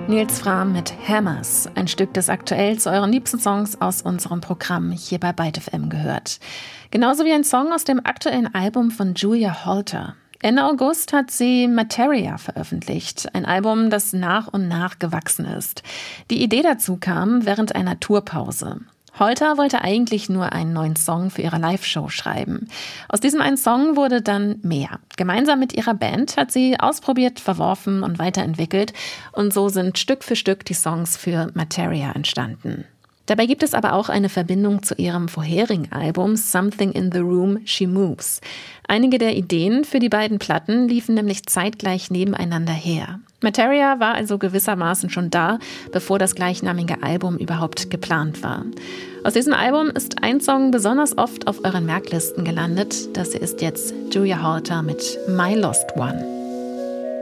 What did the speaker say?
Nils Frahm mit Hammers, ein Stück, das aktuell zu euren liebsten Songs aus unserem Programm hier bei Byte FM gehört. Genauso wie ein Song aus dem aktuellen Album von Julia Holter. Ende August hat sie Materia veröffentlicht, ein Album, das nach und nach gewachsen ist. Die Idee dazu kam während einer Tourpause. Holter wollte eigentlich nur einen neuen Song für ihre Live-Show schreiben. Aus diesem einen Song wurde dann mehr. Gemeinsam mit ihrer Band hat sie ausprobiert, verworfen und weiterentwickelt. Und so sind Stück für Stück die Songs für Materia entstanden. Dabei gibt es aber auch eine Verbindung zu ihrem vorherigen Album Something in the Room, She Moves. Einige der Ideen für die beiden Platten liefen nämlich zeitgleich nebeneinander her. Materia war also gewissermaßen schon da, bevor das gleichnamige Album überhaupt geplant war. Aus diesem Album ist ein Song besonders oft auf euren Merklisten gelandet. Das ist jetzt Julia Holter mit My Lost One.